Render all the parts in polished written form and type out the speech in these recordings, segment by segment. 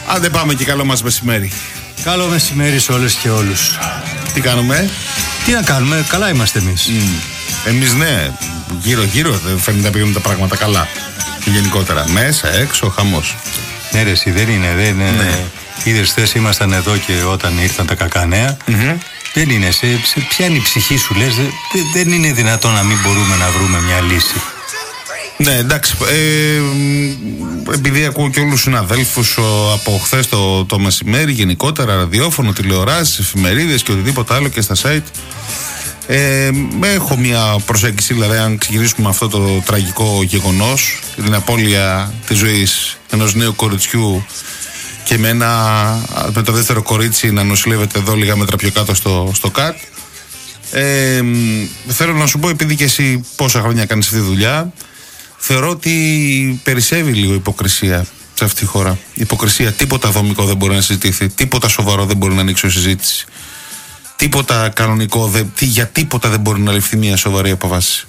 Άντε πάμε και καλό μας μεσημέρι. Καλό μεσημέρι σε όλες και όλους. Τι κάνουμε? Τι να κάνουμε, καλά είμαστε εμείς. Εμείς ναι, γύρω-γύρω δεν φαίνεται να πηγαίνουν τα πράγματα καλά. Γενικότερα, μέσα, έξω, χαμός. Ναι ρε εσύ, δεν είναι. Ναι. Είδες χθες ήμασταν εδώ και όταν ήρθαν τα κακά νέα. Δεν είναι, σε πιάνει η ψυχή σου, λες, δεν είναι δυνατόν να μην μπορούμε να βρούμε μια λύση. Ναι, εντάξει, επειδή ακούω και όλους τους συναδέλφους από χθες το μεσημέρι, γενικότερα ραδιόφωνο, τηλεοράσεις, εφημερίδες και οτιδήποτε άλλο και στα site, έχω μια προσέγγιση, δηλαδή αν ξεκινήσουμε αυτό το τραγικό γεγονός, την απώλεια της ζωής ενός νέου κοριτσιού και με το δεύτερο κορίτσι να νοσηλεύεται εδώ λίγα μέτρα πιο κάτω στο ΚΑΤ, θέλω να σου πω, επειδή και εσύ πόσα χρόνια κάνεις αυτή τη δουλειά, θεωρώ ότι περισσεύει λίγο υποκρισία σε αυτή τη χώρα. Υποκρισία, τίποτα δομικό δεν μπορεί να συζητηθεί, τίποτα σοβαρό δεν μπορεί να ανοίξει συζήτηση. Τίποτα κανονικό, για τίποτα δεν μπορεί να ληφθεί μια σοβαρή απόφαση.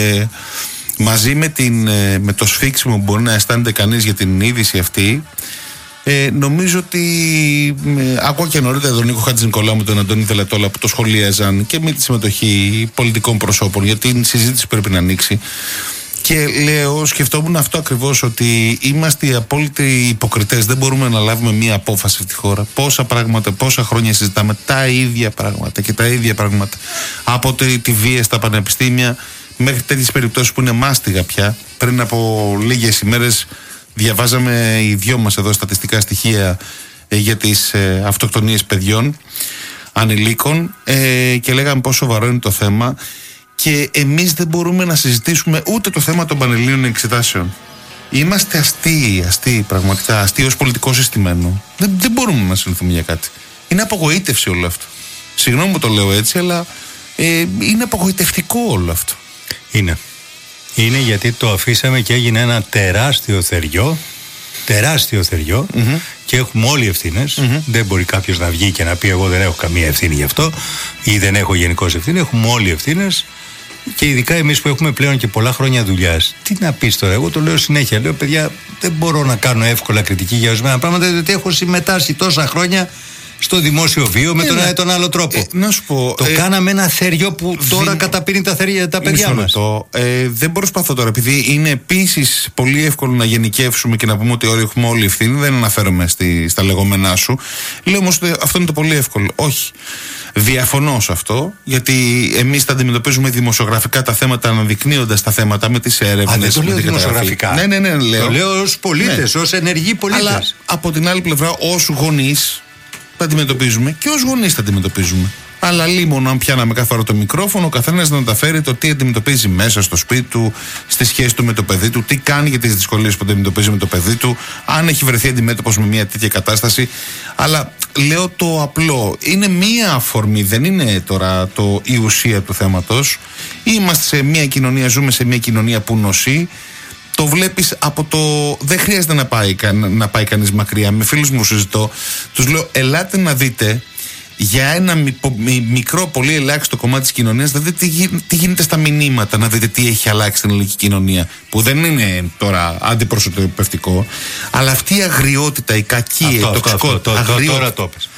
Μαζί με το σφίξιμο που μπορεί να αισθάνεται κανείς για την είδηση αυτή, νομίζω ότι ακούω και νωρίτερα τον Νίκο Χατζηνικολάου με τον Αντώνη Δελατόλα που το σχολίαζαν και με τη συμμετοχή πολιτικών προσώπων, γιατί την συζήτηση πρέπει να ανοίξει. Και σκεφτόμουν αυτό ακριβώς, ότι είμαστε οι απόλυτοι υποκριτές. Δεν μπορούμε να λάβουμε μία απόφαση αυτή τη χώρα. Πόσα πράγματα, πόσα χρόνια συζητάμε τα ίδια πράγματα και τα ίδια πράγματα. Από τη βία στα πανεπιστήμια μέχρι τέτοιες περιπτώσεις που είναι μάστιγα πια. Πριν από λίγες ημέρες διαβάζαμε οι δυο μας εδώ στατιστικά στοιχεία για τις αυτοκτονίες παιδιών, ανηλίκων, και λέγαμε πόσο σοβαρό είναι το θέμα. Και εμείς δεν μπορούμε να συζητήσουμε ούτε το θέμα των πανελλήνιων εξετάσεων. Είμαστε αστείοι, πραγματικά αστείοι ως πολιτικό συστημένο. Δεν μπορούμε να συζητούμε για κάτι. Είναι απογοήτευση όλο αυτό. Συγγνώμη που το λέω έτσι, αλλά είναι απογοητευτικό όλο αυτό. Είναι γιατί το αφήσαμε και έγινε ένα τεράστιο θεριό και έχουμε όλοι ευθύνες. Δεν μπορεί κάποιος να βγει και να πει εγώ δεν έχω καμία ευθύνη γι' αυτό ή δεν έχω γενικώς ευθύνη. Έχουμε όλοι ευθύνες. Και ειδικά εμείς που έχουμε πλέον και πολλά χρόνια δουλειάς. Τι να πεις τώρα, εγώ το λέω συνέχεια. Λέω, παιδιά, δεν μπορώ να κάνω εύκολα κριτική για ορισμένα πράγματα, διότι έχω συμμετάσχει τόσα χρόνια στο δημόσιο βίο με τον ένα ή τον άλλο τρόπο. Να σου πω, το κάναμε ένα θεριό που τώρα καταπίνει τα παιδιά μας. Δεν προσπαθώ τώρα, επειδή είναι επίσης πολύ εύκολο να γενικεύσουμε και να πούμε ότι όλοι έχουμε όλη ευθύνη. Δεν αναφέρομαι στα λεγόμενά σου. Λέω όμως ότι αυτό είναι το πολύ εύκολο. Όχι. Διαφωνώ σε αυτό, γιατί εμείς τα αντιμετωπίζουμε δημοσιογραφικά τα θέματα, αναδεικνύοντας τα θέματα με τις έρευνες. Δεν το λέω δημοσιογραφικά. Ναι, λέω. Το λέω ως πολίτες, ως ενεργοί πολίτες. Αλλά από την άλλη πλευρά, ως γονείς τα αντιμετωπίζουμε και ως γονείς τα αντιμετωπίζουμε. Αλλά λίμωνο αν πιάναμε κάθε φορά το μικρόφωνο, ο καθένας να μεταφέρει το τι αντιμετωπίζει μέσα στο σπίτι του, στη σχέση του με το παιδί του, τι κάνει για τις δυσκολίες που αντιμετωπίζει με το παιδί του, αν έχει βρεθεί αντιμέτωπος με μια τέτοια κατάσταση. Αλλά λέω το απλό. Είναι μία αφορμή, δεν είναι τώρα η ουσία του θέματος. Είμαστε σε μια κοινωνία, ζούμε σε μια κοινωνία που νοσεί. Το βλέπεις από το. Δεν χρειάζεται να πάει κανείς μακριά. Με φίλους μου συζητώ, τους λέω, ελάτε να δείτε για ένα μικρό, πολύ ελάχιστο κομμάτι της κοινωνίας, να δείτε τι γίνεται στα μηνύματα, να δείτε τι έχει αλλάξει στην ελληνική κοινωνία. Που δεν είναι τώρα αντιπροσωπευτικό, αλλά αυτή η αγριότητα, η κακία, το κακό. Τώρα το πες.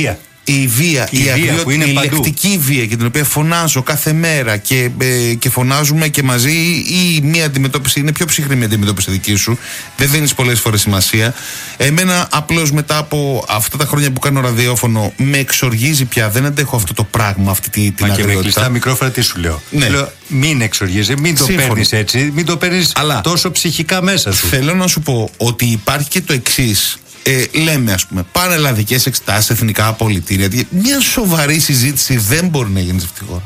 Η βία η λεκτική βία, για την οποία φωνάζω κάθε μέρα και φωνάζουμε και μαζί, ή μία αντιμετώπιση είναι πιο ψυχρή μια αντιμετώπιση δική σου, δεν δίνεις πολλές φορές σημασία. Εμένα απλώς μετά από αυτά τα χρόνια που κάνω ραδιόφωνο με εξοργίζει πια, δεν αντέχω αυτό το πράγμα, αυτή την αγριότητα. Και με κλειστά μικρόφωνα τι σου λέω? Ναι. Λέω, μην εξοργίζει, μην το παίρνεις έτσι, μην το παίρνεις τόσο ψυχικά μέσα σου. Θέλω να σου πω ότι υπάρχει και το εξής. Λέμε, ας πούμε, πανελλαδικές εξετάσεις, εθνικά απολυτήρια. Μια σοβαρή συζήτηση δεν μπορεί να γίνει σε αυτή τη χώρα.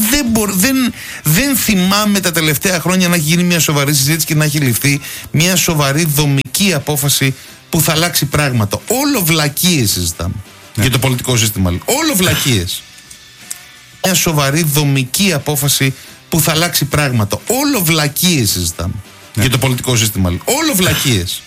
Δεν θυμάμαι τα τελευταία χρόνια να έχει γίνει μια σοβαρή συζήτηση και να έχει ληφθεί μια σοβαρή δομική απόφαση που θα αλλάξει πράγματα. Όλο βλακίες συζητάμε. Για το πολιτικό σύστημα. Όλο βλακίες. Μια σοβαρή δομική απόφαση που θα αλλάξει πράγματα. Όλο βλακίες συζητάμε. Για το πολιτικό σύστημα. Όλο βλακίες.